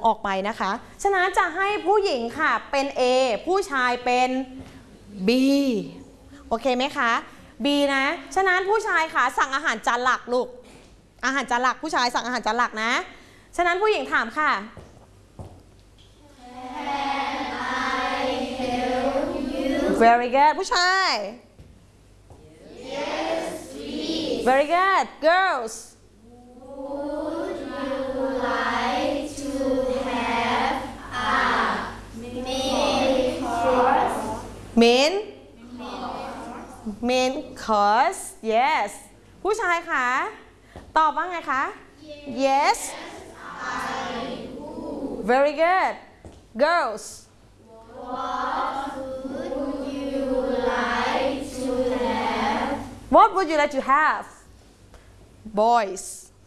ออกไปนะคะฉะนั้นจะให้ผู้หญิงค่ะเป็น A ผู้ชายเป็น B โอเคไหมคะ B นะฉะนั้นผู้ชายค่ะสั่งอาหารจานหลักลูกอาหารจานหลักผู้ชายสั่งอาหารจานหลักนะฉะนั้นผู้หญิงถามค่ะ Very good ผู้ชาย Yes, please. Very good girls Would you like to have a main course yes ผู้ชายค่ะตอบว่าไงคะ yes very good girls what would you like to have boys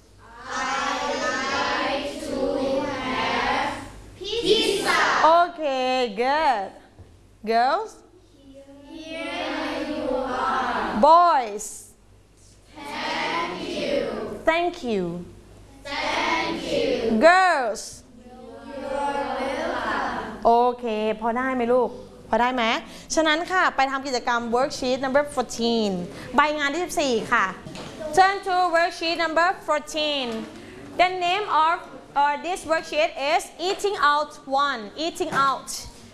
pizza? okay good girls Here you are. boys Thank you. thank you Thank you. girls You're welcome. โอเคพอได้ไหมลูกพอได้ไหมฉะนั้นค่ะไปทำกิจกรรม worksheet number 14 ใบงานที่ 14 ค่ะ turn to worksheet number 14 the name of this worksheet is eating out 1 eating out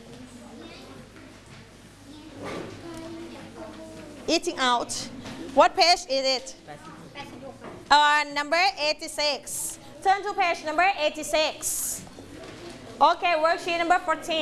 eating out what page is it number 86 turn to page number 86 okay worksheet number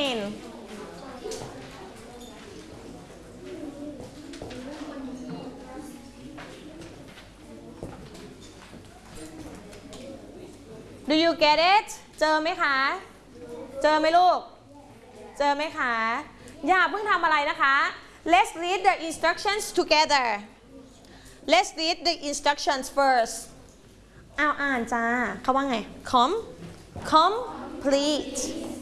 14Do you get it เจอไหมคะเจอไหมลูกเจอไหมคะอย่าเพิ่งทำอะไรนะคะ Let's read the instructions together Let's read the instructions first เอาอ่านจ้าเขาว่าไง complete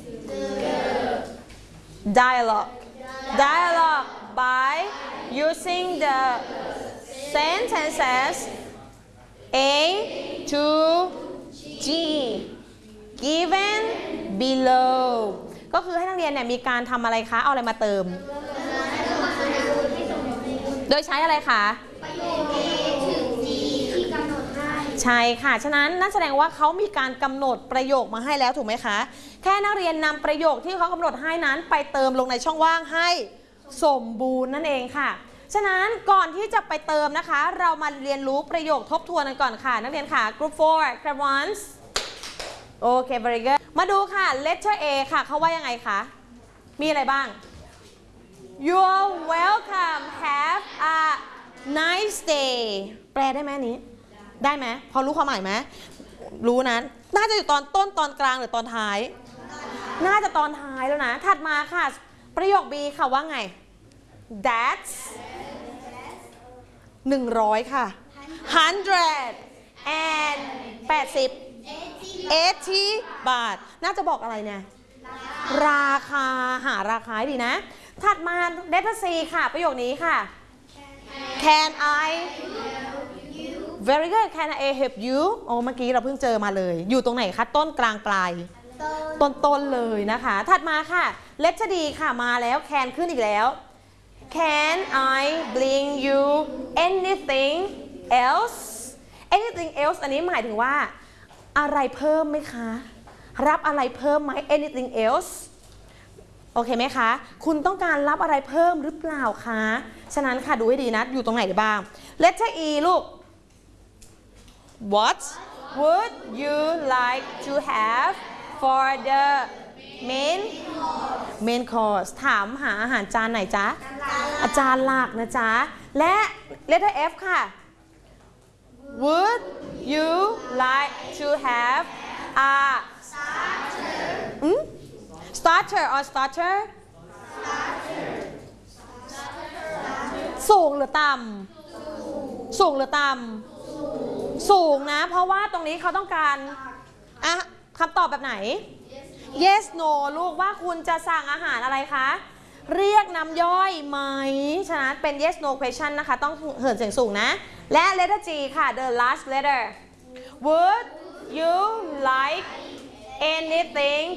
dialogue by using the sentences A to G given below ก็คือให้นักเรียนเนี่ยมีการทำอะไรคะเอาอะไรมาเติมโดยใช้อะไรคะใช่ค่ะฉะนั้นนั่นแสดงว่าเขามีการกำหนดประโยคมาให้แล้วถูกไหมคะแค่นักเรียนนำประโยคที่เขากำหนดให้นั้นไปเติมลงในช่องว่างให้สมบูรณ์นั่นเองค่ะฉะนั้นก่อนที่จะไปเติมนะคะเรามาเรียนรู้ประโยคทบทวนกันก่อนค่ะนักเรียนค่ะ group 4 grab once โอเค very good มาดูค่ะ letter A ค่ะเขาว่ายังไงคะมีอะไรบ้าง You're welcome have a nice day แปลได้ไหมนี้ได้ไหมพอรู้ความหมายไหมรู้นะน่าจะอยู่ตอนต้นตอนกลางหรือตอนท้ายน่าจะตอนท้ายแล้วนะถัดมาค่ะประโยค B ค่ะว่าไง That's 100 ค่ะ 180 บาทน่าจะบอกอะไรเนี่ยราคาหาราคาให้ดีนะถัดมา letter C ค่ะประโยคนี้ค่ะ Can I Very good Can I help you โอ้เมื่อกี้เราเพิ่งเจอมาเลยอยู่ตรงไหนคะต้นกลางปลายต้นเลยนะคะถัดมาค่ะ letter D ค่ะมาแล้ว Can ขึ้นอีกแล้ว Can I bring you anything else anything else อันนี้หมายถึงว่าอะไรเพิ่มไหมคะรับอะไรเพิ่มไหม anything else โอเคไหมคะคุณต้องการรับอะไรเพิ่มหรือเปล่าคะฉะนั้นค่ะดูให้ดีนะอยู่ตรงไหนได้บ้าง letter E ลูก What would you like to have for the main course ถามหาอาหารจานไหนจ๊ะอาจารย์หลักนะจ๊ะและ letter F ค่ะ Would you like to have a starter or starter สูงหรือต่ำสูงหรือต่ำสูงนะเพราะว่าตรงนี้เขาต้องการคำตอบแบบไหน yes no ลูกว่าคุณจะสั่งอาหารอะไรคะเรียกน้ำย่อยไหมฉะนั้นเป็น yes no question นะคะต้องเหินเสียงสูงนะและ letter G ค่ะ the last letter Would you like anything